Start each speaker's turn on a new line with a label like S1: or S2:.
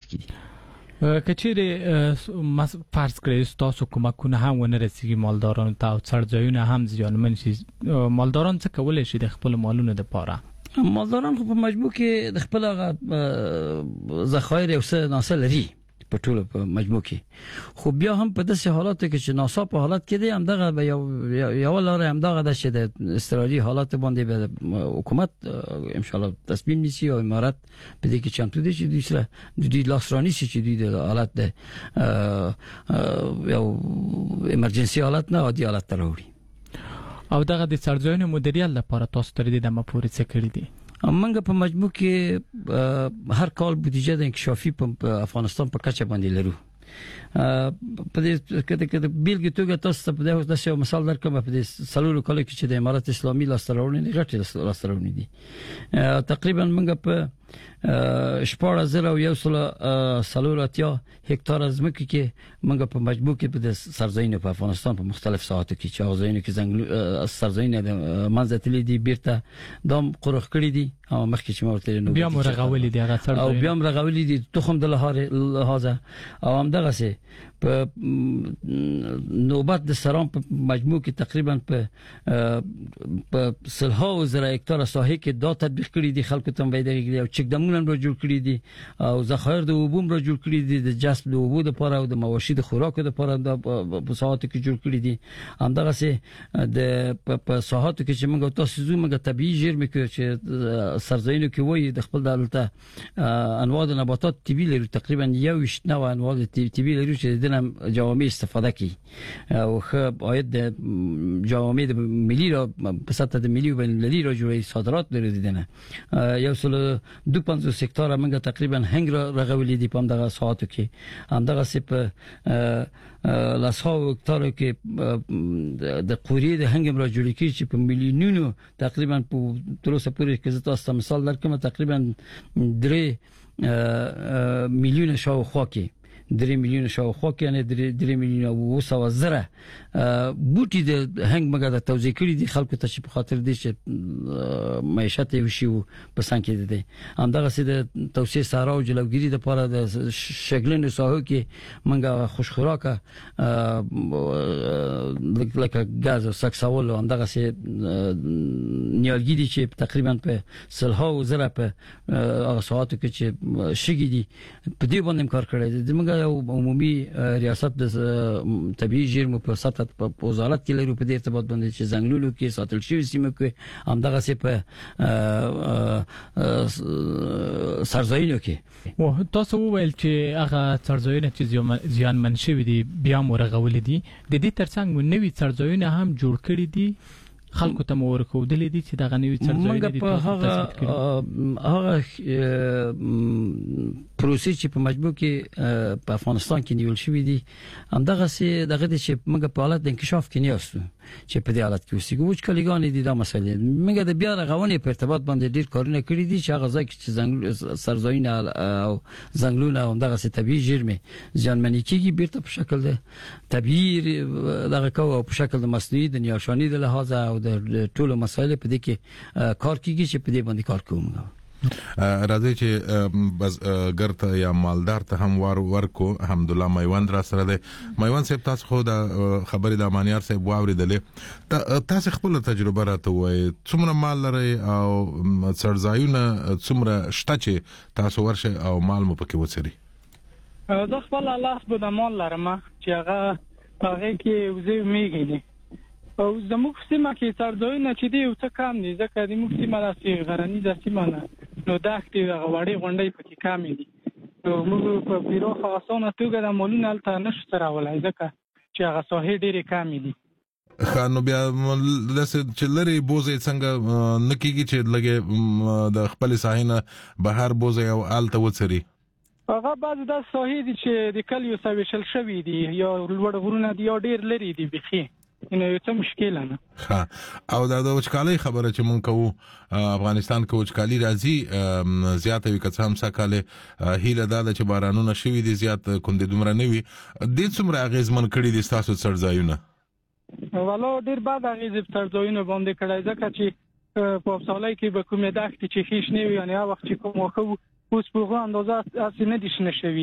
S1: کې دي.
S2: کچېره فرض کړئ تاسو کومکونه هم ونه رسیږي مالدارانو ته او څړځایونه هم زیانمن شي، مالداران څه کولای شي د خپل مالونو لپاره؟
S1: مالداران خو په مجموع کې د خپل ذخایر او څه ناسه لري په ټول په مجموع کې، خو بیا هم په داسې حالاتو کې چې ناسا په حالت کې دی هم دغه یو لاره هم دغه د شه د استرالي حالات باندې به حکومت ان شاء الله تصمیم نیسي او امارات په دې کې چمتو دي چې د دې لاسرانی شي چې د حالت د یو ایمرجنسي حالت نه عادي حالت ته راوړي.
S2: او دغه د څړځایونو مدیریت لپاره تاسو تر دې دمه پورې څه کړی دي؟
S1: منګه په مجموع کې هر کال بودیجه د انکشافي په افغانستان په کچه باندې لرو. په دې کې د بیلګې توګه تاسو ته په داسې مثال درکوم، په دې سلولو کال کې چې د امارات اسلامي لاستراوړنې غټې لاستراوړنې دي، تقریبا منګه په 14,130 هکتار ځمکه کې منګه په مجموع کې په سرزاینو په افغانستان په مختلف ساحاتو کې چې اوزاینو کې سرزاینو د منځتلې دي بیرته دام قرخ کړی دي او مخکې چې مورته نو
S2: بیا مرغولې دي هغه سرزاینو
S1: او بیا مرغولې دي تخم د لحاظه او هم دغه سه په نوبت د سرام په مجموع کې تقریبا په سلهاو زره هکتار ساحه کې دا تطبیق کړی دي، خلکو ته وایي او چک دمونه را جوړ کړی دي او ذخایر د اوبو را جوړ کړی دي، د جذب د اوبو لپاره او د مواشي د خوراکو لپاره د په ساحاتو کې جوړ کړی دي. همدغه سه د په ساحاتو کې چې موږ تاسو زموږ طبيعي جرم کې چې سرزاینو کې وایي د خپل دلته انواع د نباتات طبيعي لري، تقریبا 21 نوع انواع طبيعي لري چې د جوامع استفاده کوي او خو باید د جوامع د ملي را په سطح د ملي بین المللي را جوړي صادرات لري دي نه یو سل 250 هکتار موږ تقریبا هنګ رغولې دي په دغه ساعتو کې، همدغه سپ لاسو هکتار کې د قوري د هنګ را جوړي کی چې په میلیونونو تقریبا په تر اوسه پورې کې تاسو مثال درکوم تقریبا 3 میلیون شاوخوا کې 3 میلیون شاوخوا کې یعنی 3 میلیون او 200 زره بوټي د هنګ مګه د توزیع کړي دي خلکو ته چې په خاطر دي چې معیشت یې وشي په سان کې دي. همدغه سي د توسعه صحرا او جلوګيري د لپاره د شګلن ساحو کې منګه خوش خوراکه لکه غاز او سکساول همدغه سي نیالګي دي چې تقریبا په سلهاو زره په هغه ساعتو کې چې شګي دي په دې باندې کار کړی دي. منګه عمومي ریاست د طبيعي جرم په سطح په وزارت کې لري په دې ارتباط باندې چې زنګلولو کې ساتل شوی سیمه کې همدغه سي په سرزاینو کې
S2: او تاسو وویل چې هغه سرزاینو چې زیان منشوي دي بیا مرغولې دي، د دې ترڅنګ نوې سرزاینو هم جوړ کړي دي خلکو ته مور کو دي چې دغه نوې سرزاینو دي
S1: هغه پروسې چې په مجموع کې په افغانستان کې نیول شوې دي همدغه سي دغه چې موږ په حالت د انکشاف کې نه یاستو چې په دې حالت کې اوسېږو چې کلیګان دي دا مسله موږ د بیا رغونې په ارتباط باندې ډیر کارونه کړی دي چې هغه ځکه چې سرزاینو او زنګلونه همدغه سي طبيعي جرم ځانمنې کیږي بیرته په شکل د طبيعي دغه کو او په شکل د مصنوعي د نیاشاني د لحاظه او د ټولو مسایل په دې کې کار کیږي چې په دې باندې کار کوو.
S3: راځي چې بس ګرته یا مالدار ته هم ورکو الحمدلله میوند را سره ده. میوند صاحب تاسو خو د خبرې د امانیار صاحب واوریدلې، تاسو خپل تجربه راته وایي څومره مال لري او سرزایونه څومره شته چې تاسو ورشه او مال مو پکې وڅري؟
S4: زه خپل الله سبحانه مال لرم چې هغه کې وزې میږي دي او زموږ سیمه کې سرزاینو چې دی او څه کم دي ځکه د موږ سیمه راسي غرنیزه سیمه نه نو داختي غوړې غونډې پکې کم دي نو موږ په پیروخه اسانه توګه د مولونه الته نشو تراولای ځکه چې هغه ساحې ډېرې کم دي.
S3: خانو بیا چې لري بوزي څنګه نکیږي چې لګي د خپل ساحینه بهر بوزي او الته وڅري
S4: هغه بعض د ساحې دي چې د کلیو سویشل شوی دي یا لوړ غرونه دي یا ډېر لري دي بخي نو یو څه مشکل نه
S3: او د وچکالۍ خبره چې مونږ کوو افغانستان کې وچکالي راځي زیاته وي که څه هم سکاله هیله ده چې بارانونه شوي دي زیات کوندې دومره نه وي د څومره اغیزمن کړي دي تاسو سرزایونه؟
S4: والله ډیر بعد اغیز سرزایونه باندې کړای ځکه چې په افسالای کې به کومه دښت چې هیڅ نه وي یعنی هغه وخت چې کوم وخت اوس په اندازه اصلي نه دي شنه شوی